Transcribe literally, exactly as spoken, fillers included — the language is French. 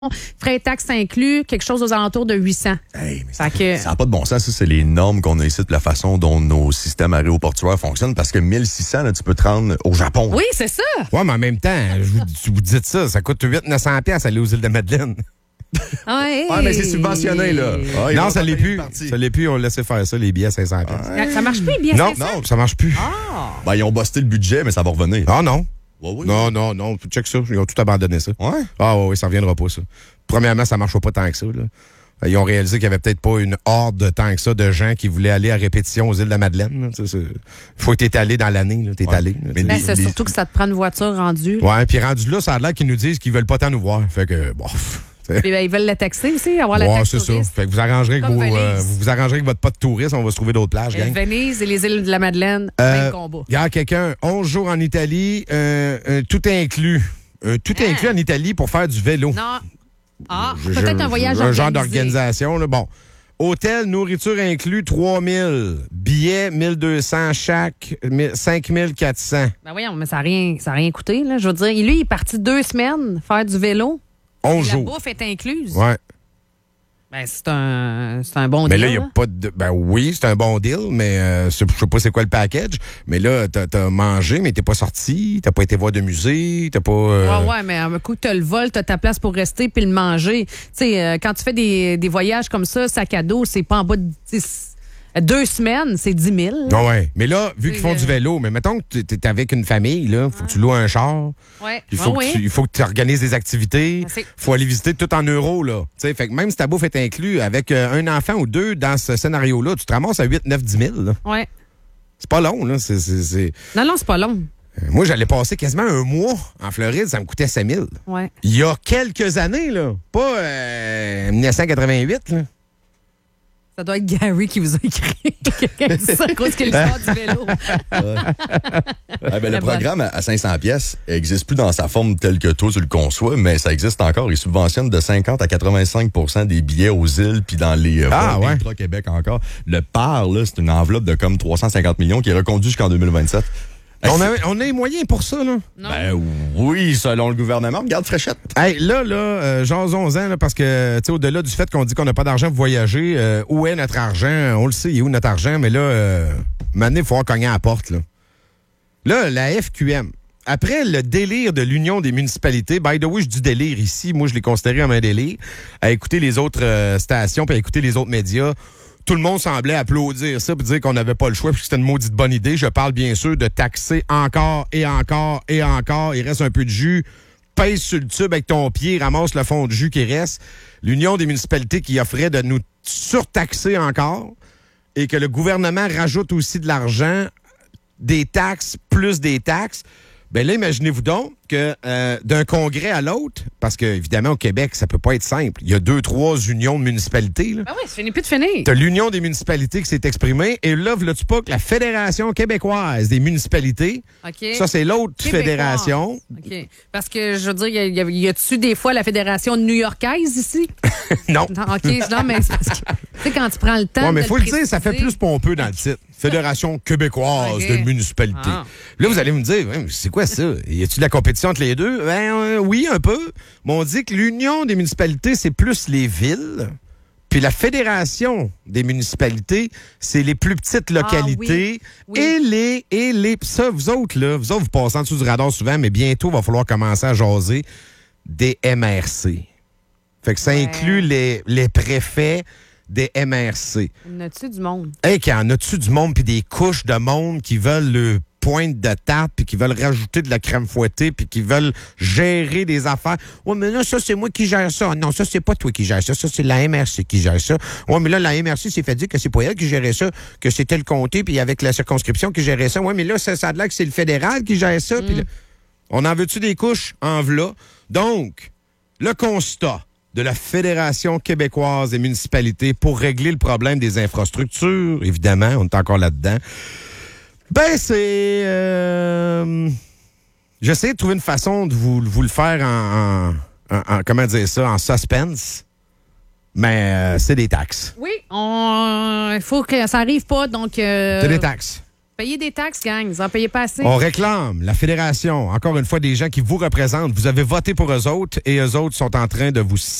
frais et taxes inclus, quelque chose aux alentours de huit cents. Hey, mais ça n'a que... pas de bon sens. Ça, c'est les normes qu'on a ici de la façon dont nos systèmes aéroportuaires fonctionnent. Parce que mille six cents, là, tu peux te rendre au Japon. Oui, c'est ça. Ouais, mais en même temps, je vous, vous dites ça, ça coûte huit neuf cents piastres aller aux îles de Madeleine. Ouais, ouais, mais c'est subventionné, là. Ah, non, ça l'est plus. Ça l'est plus, on laissait faire ça, les billets à cinq cents piastres. Ouais. Ça marche plus, bien Non, cinq cents? non, ça marche plus. Ah. Ben, ils ont busté le budget, mais ça va revenir. Ah non. Ouais, oui. Non, non, non, check ça. Ils ont tout abandonné ça. Ouais? Ah oui, ça reviendra pas, ça. Premièrement, ça marche pas tant que ça, là. Ils ont réalisé qu'il y avait peut-être pas une horde de tant que ça de gens qui voulaient aller à répétition aux îles de la Madeleine. Il faut être étalé dans l'année. T'es ouais. allé. Mais Ben, les, c'est les... surtout que ça te prend une voiture rendue. Ouais, puis rendu là, ça a l'air qu'ils nous disent qu'ils veulent pas tant nous voir. Fait que, bon. Puis, ben, ils veulent la taxer aussi, avoir la ouais, taxe c'est ça. touriste. Fait que vous arrangerez avec Comme vos, euh, Venise. vous vous arrangerez avec votre pote touriste, on va se trouver d'autres plages, gang. Venise et les îles de la Madeleine, Euh, même combat. Il y a quelqu'un, onze jours en Italie, euh, euh, tout inclus. Euh, tout Ah. inclus en Italie pour faire du vélo. Non. Ah, Je- peut-être je- un voyage Un genre organisé. d'organisation, là. Bon. Hôtel, nourriture inclus, trois mille. Billets, mille deux cents chaque, cinq mille quatre cents. Ben voyons, mais ça n'a rien, ça a rien coûté, là. Je veux dire, lui, il est parti deux semaines faire du vélo. onze La jours. bouffe est incluse. Ouais. Ben, c'est un, c'est un bon Mais deal. là, il n'y a hein. pas de. Ben oui, c'est un bon deal, mais euh, c'est- je sais pas c'est quoi le package. Mais là, t'as as mangé, mais t'es pas sorti, t'as pas été voir de musée, t'as pas. euh, Ouais, ouais, mais un coup, t'as le vol, t'as ta place pour rester puis le manger. Tu sais, euh, quand tu fais des, des voyages comme ça, sac à dos, c'est pas en bas de dix. Deux semaines, c'est dix mille. Ah ouais. Mais là, vu C'est, qu'ils font euh, du vélo, mais mettons que tu es avec une famille, là, faut que tu loues un char. Ouais. Il faut, Ouais, que tu, ouais. il faut que tu organises des activités. C'est- faut aller visiter tout en euros, là. T'sais, fait que même si ta bouffe est inclus, avec euh, un enfant ou deux dans ce scénario-là, tu te ramasses à huit, neuf, dix mille. là. Ouais. C'est pas long, là. C'est, c'est, c'est... Non, non, c'est pas long. Euh, Moi, j'allais passer quasiment un mois en Floride, ça me coûtait sept mille. Ouais. Il y a quelques années, là. Pas euh, dix-neuf cent quatre-vingt-huit, là. Ça doit être Gary qui vous a écrit. Quelqu'un dit ça à cause que l'histoire du vélo. Ah, ben, le La bonne. programme à cinq cents pièces n'existe plus dans sa forme telle que toi tu le conçois, mais ça existe encore. Il subventionne de cinquante à quatre-vingt-cinq pour cent des billets aux îles puis dans les euh, Ah, vols ouais. intra-Québec encore. Le P A R, là, c'est une enveloppe de comme trois cent cinquante millions qui est reconduite jusqu'en deux mille vingt-sept. On a, on a les moyens pour ça, là. Non. Ben oui, selon le gouvernement. Regarde Fréchette. Hey, là, là, euh, jasons-en, là, parce que, tu sais, au-delà du fait qu'on dit qu'on n'a pas d'argent pour voyager, euh, où est notre argent? On le sait, il est où notre argent? Mais là, euh, maintenant, il faut cogner à la porte, là. Là, la F Q M, après le délire de l'Union des municipalités, by the way, je dis délire ici, moi, je l'ai considéré comme un délire, à écouter les autres euh, stations puis à écouter les autres médias, tout le monde semblait applaudir ça puis dire qu'on n'avait pas le choix puis que c'était une maudite bonne idée. Je parle bien sûr de taxer encore et encore et encore. Il reste un peu de jus. Pèse sur le tube avec ton pied, ramasse le fond de jus qui reste. L'Union des municipalités qui offrait de nous surtaxer encore et que le gouvernement rajoute aussi de l'argent, des taxes plus des taxes. Ben là, imaginez-vous donc que euh, d'un congrès à l'autre, parce que évidemment au Québec, ça peut pas être simple. Il y a deux, trois unions de municipalités, là. Ben oui, ça finit plus de finir. T'as l'Union des municipalités qui s'est exprimée, et là, veux-tu pas que la Fédération québécoise des municipalités, OK. ça, c'est l'autre Québécoise. fédération. OK. Parce que, je veux dire, y a- y a-tu des fois la fédération new-yorkaise ici? Non. Non, OK, non, mais c'est parce que, tu sais, quand tu prends le temps. Ouais, mais de faut le dire, ça fait préciser- plus pompeux dans le titre. Fédération québécoise OK. de municipalités. Ah. Là, vous allez me dire, ouais, mais c'est quoi ça? Y a-tu de la compétition entre les deux? Ben euh, oui, un peu. Mais on dit que l'Union des municipalités, c'est plus les villes. Puis la Fédération des municipalités, c'est les plus petites localités. Ah, oui. Oui. Et les, et les, pis ça, vous autres, là, vous autres, vous passez en dessous du radar souvent, mais bientôt, il va falloir commencer à jaser des M R C. Fait que ça Ouais. inclut les, les préfets des M R C. Y en a-tu du monde? Hey, qu'il y en a-tu du monde, puis des couches de monde qui veulent le pointe de tarte, puis qui veulent rajouter de la crème fouettée, puis qui veulent gérer des affaires. Ouais, mais là, ça, c'est moi qui gère ça. Non, ça, c'est pas toi qui gère ça. Ça, c'est la M R C qui gère ça. Ouais, mais là, la M R C s'est fait dire que c'est pas elle qui gérait ça, que c'était le comté, puis avec la circonscription qui gérait ça. Ouais, mais là, ça, ça a l'air que c'est le fédéral qui gère ça. Puis là, on en veut-tu des couches? En v'là. Donc, le constat de la Fédération québécoise des municipalités pour régler le problème des infrastructures, évidemment, on est encore là-dedans, ben c'est... Euh, j'essaie de trouver une façon de vous, vous le faire en, en, en- en- comment dire ça, en suspense, mais euh, c'est des taxes. Oui, on... il faut que ça arrive pas, donc... euh, C'est des taxes. Payez des taxes, gang. Vous en payez pas assez. On réclame la Fédération, encore une fois, des gens qui vous représentent. Vous avez voté pour eux autres et eux autres sont en train de vous